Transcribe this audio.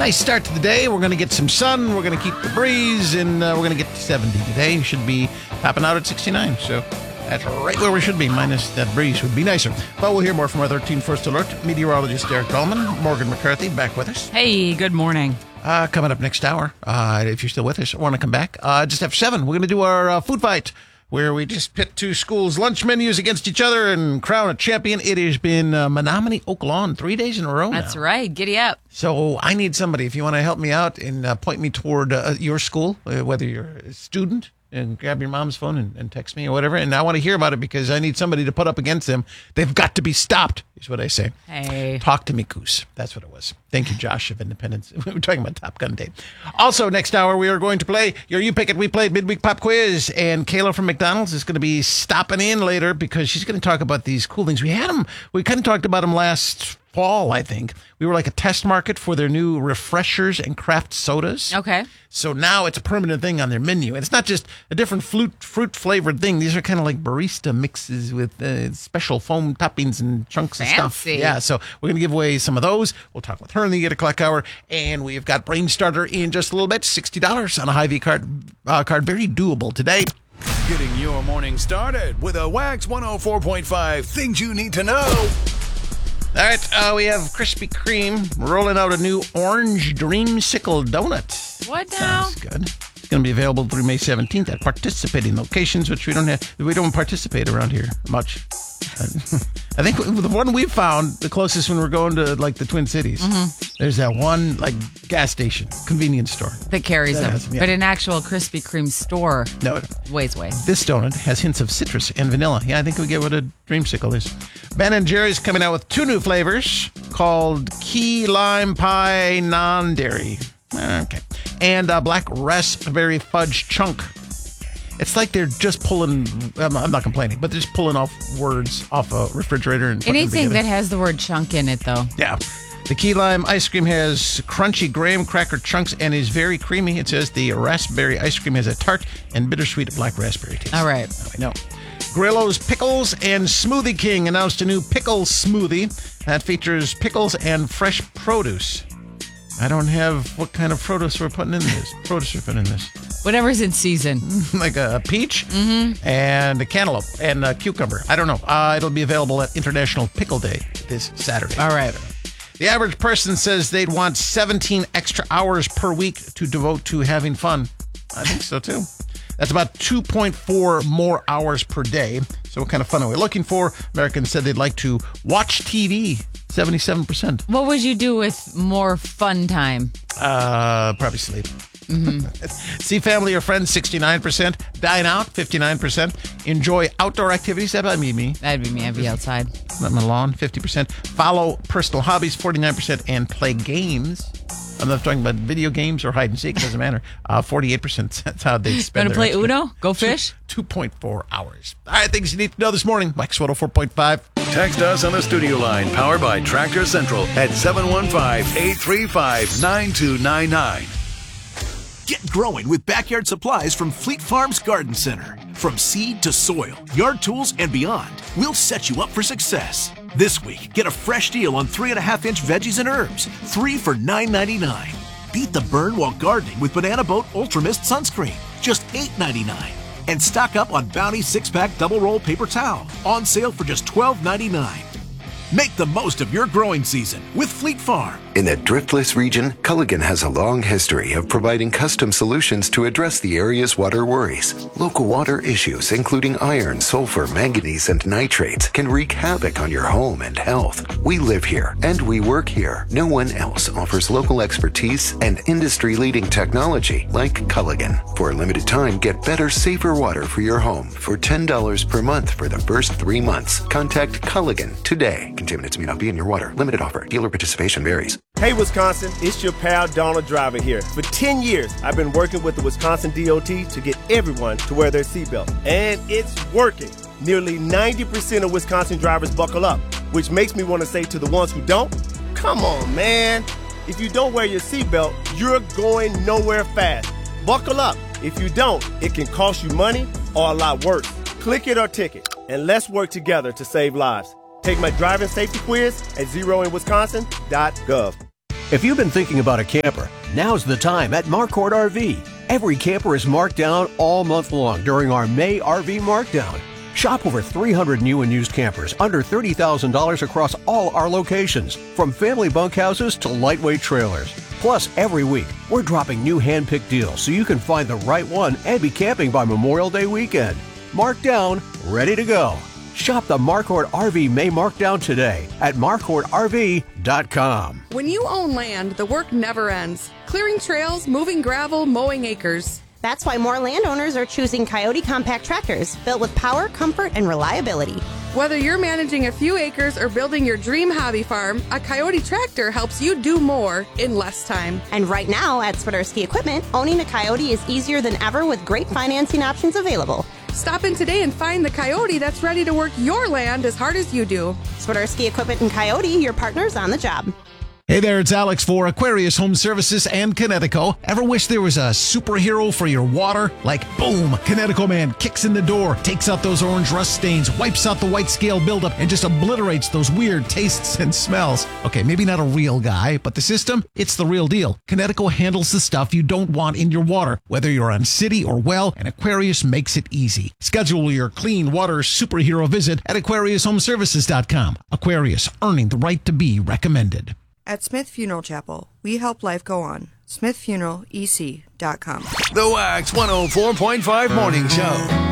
Nice start to the day. We're going to get some sun. We're going to keep the breeze, and we're going to get to 70 today. Should be topping out at 69. So that's right where we should be, minus that breeze would be nicer. But we'll hear more from our 13 First Alert meteorologist Derek Dahlman. Morgan McCarthy back with us. Hey, good morning. Coming up next hour, if you're still with us or want to come back, just after 7, we're going to do our food fight, where we just pit two schools' lunch menus against each other and crown a champion. It has been Menominee Oak Lawn 3 days in a row now. That's right. Giddy up. So I need somebody, if you want to help me out and point me toward your school, whether you're a student, and grab your mom's phone and text me or whatever. And I want to hear about it because I need somebody to put up against them. They've got to be stopped, is what I say. Hey. Talk to me, Goose. That's what it was. Thank you, Josh of Independence. We were talking about Top Gun Day. Also, next hour, we are going to play your You Pick It, We Played Midweek Pop Quiz. And Kayla from McDonald's is going to be stopping in later because she's going to talk about these cool things. We kind of talked about them last fall, I think. We were like a test market for their new refreshers and craft sodas. Okay. So now it's a permanent thing on their menu. And it's not just a different fruit-flavored thing. These are kind of like barista mixes with special foam toppings and chunks of stuff. Fancy. Yeah, so we're going to give away some of those. We'll talk with her in the 8 o'clock hour. And we've got Brain Starter in just a little bit. $60 on a Hy-Vee card. Very doable today. Getting your morning started with a Wax 104.5 Things You Need to Know. All right, we have Krispy Kreme rolling out a new orange dreamsicle donut. What now? Sounds good. It's going to be available through May 17th at participating locations, which we don't participate around here much. I think the one we found, the closest when we're going to like the Twin Cities, there's that one like gas station, convenience store. That carries them. Yeah. But an actual Krispy Kreme store, No, ways. this donut has hints of citrus and vanilla. Yeah, I think we get what a dreamsicle is. Ben & Jerry's coming out with 2 new flavors called Key Lime Pie Non-Dairy. Okay. And Black Raspberry Fudge Chunk. It's like they're just pulling, I'm not complaining, but they're just pulling off words off a refrigerator. And Anything that has the word chunk in it, though. Yeah. The key lime ice cream has crunchy graham cracker chunks and is very creamy. It says the raspberry ice cream has a tart and bittersweet black raspberry taste. All right. I know. Grillo's Pickles and Smoothie King announced a new pickle smoothie that features pickles and fresh produce. I don't have what kind of produce we're putting in this. Whatever's in season. Like a peach and a cantaloupe and a cucumber. I don't know. It'll be available at International Pickle Day this Saturday. All right. The average person says they'd want 17 extra hours per week to devote to having fun. I think so, too. That's about 2.4 more hours per day. So what kind of fun are we looking for? Americans said they'd like to watch TV, 77%. What would you do with more fun time? Probably sleep. See family or friends, 69%. Dine out, 59%. Enjoy outdoor activities. That'd be me. That'd be me. I'd be outside. On the lawn, 50%. Follow personal hobbies, 49%. And play games. I'm not talking about video games or hide and seek. Doesn't matter. 48%. That's how they spend Going to their play extra Uno? Go fish? 2.4 hours. All right, things you need to know this morning. Wax 104.5. Text us on the studio line powered by Tractor Central at 715-835-9299. Get growing with backyard supplies from Fleet Farms Garden Center. From seed to soil, yard tools, and beyond, we'll set you up for success. This week, get a fresh deal on 3.5-inch veggies and herbs, 3 for $9.99. Beat the burn while gardening with Banana Boat Ultra Mist Sunscreen, just $8.99. And stock up on Bounty 6-pack double roll paper towel, on sale for just $12.99. Make the most of your growing season with Fleet Farm. In the Driftless region, Culligan has a long history of providing custom solutions to address the area's water worries. Local water issues, including iron, sulfur, manganese, and nitrates, can wreak havoc on your home and health. We live here, and we work here. No one else offers local expertise and industry-leading technology like Culligan. For a limited time, get better, safer water for your home for $10 per month for the first 3 months. Contact Culligan today. Contaminants may not be in your water. Limited offer. Dealer participation varies. Hey Wisconsin, it's your pal Donald Driver here. For 10 years, I've been working with the Wisconsin DOT to get everyone to wear their seatbelt. And it's working. Nearly 90% of Wisconsin drivers buckle up, which makes me want to say to the ones who don't, come on, man. If you don't wear your seatbelt, you're going nowhere fast. Buckle up. If you don't, it can cost you money or a lot worse. Click it or ticket, and let's work together to save lives. Take my driving safety quiz at zeroinwisconsin.gov. If you've been thinking about a camper, now's the time at Marquardt RV. Every camper is marked down all month long during our May RV Markdown. Shop over 300 new and used campers under $30,000 across all our locations, from family bunkhouses to lightweight trailers. Plus, every week, we're dropping new hand-picked deals so you can find the right one and be camping by Memorial Day weekend. Marked down, ready to go. Shop the Marquardt RV May Markdown today at marquardtrv.com. When you own land, the work never ends. Clearing trails, moving gravel, mowing acres. That's why more landowners are choosing Coyote compact tractors, built with power, comfort, and reliability. Whether you're managing a few acres or building your dream hobby farm, a Coyote tractor helps you do more in less time. And right now at Swiderski Equipment, owning a Coyote is easier than ever with great financing options available. Stop in today and find the Coyote that's ready to work your land as hard as you do. Swiderski Equipment and Coyote, your partners on the job. Hey there, it's Alex for Aquarius Home Services and Kinetico. Ever wish there was a superhero for your water? Like, boom, Kinetico Man kicks in the door, takes out those orange rust stains, wipes out the white scale buildup, and just obliterates those weird tastes and smells. Okay, maybe not a real guy, but the system, it's the real deal. Kinetico handles the stuff you don't want in your water, whether you're on city or well, and Aquarius makes it easy. Schedule your clean water superhero visit at AquariusHomeservices.com. Aquarius, earning the right to be recommended. At Smith Funeral Chapel, we help life go on. SmithFuneralEC.com. The Wax 104.5 Morning Show.